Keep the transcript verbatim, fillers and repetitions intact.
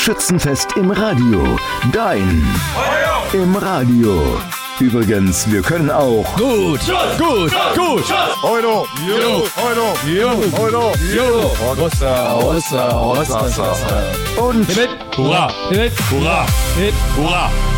Schützenfest im Radio. Dein Feuer im Radio. Übrigens, wir können auch gut, gut, gut. Euro, Euro, Euro, Euro, Euro. Rossa, Rossa, Rossa, Rossa. Und Hit, hurra, hit, hurra, hit, hurra.